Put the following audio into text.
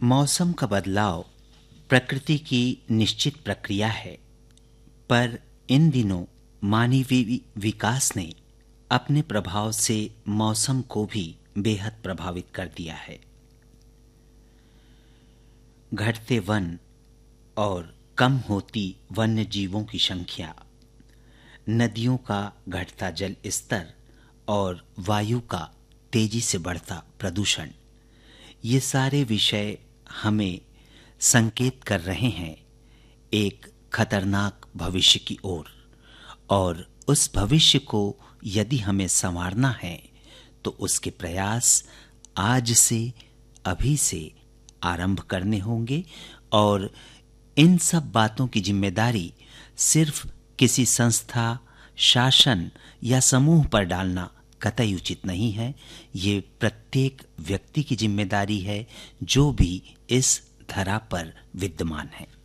मौसम का बदलाव प्रकृति की निश्चित प्रक्रिया है, पर इन दिनों मानवीय विकास ने अपने प्रभाव से मौसम को भी बेहद प्रभावित कर दिया है। घटते वन और कम होती वन्य जीवों की संख्या, नदियों का घटता जल स्तर और वायु का तेजी से बढ़ता प्रदूषण, ये सारे विषय हमें संकेत कर रहे हैं एक खतरनाक भविष्य की ओर। और उस भविष्य को यदि हमें संवारना है तो उसके प्रयास आज से, अभी से आरंभ करने होंगे। और इन सब बातों की जिम्मेदारी सिर्फ किसी संस्था, शासन या समूह पर डालना कतई उचित नहीं है। ये प्रत्येक व्यक्ति की जिम्मेदारी है जो भी इस धरा पर विद्यमान है।